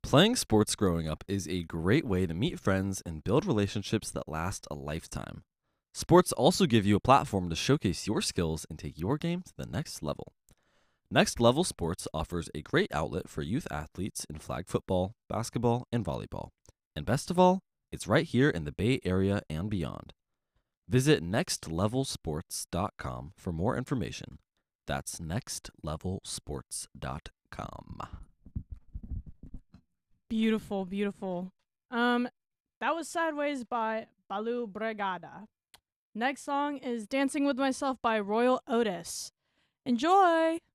Playing sports growing up is a great way to meet friends and build relationships that last a lifetime. Sports also give you a platform to showcase your skills and take your game to the next level. Next Level Sports offers a great outlet for youth athletes in flag football, basketball, and volleyball. And best of all, it's right here in the Bay Area and beyond. Visit nextlevelsports.com for more information. That's nextlevelsports.com. Beautiful, beautiful. That was Sideways by Balu Brigada. Next song is Dancing with Myself by Royal Otis. Enjoy!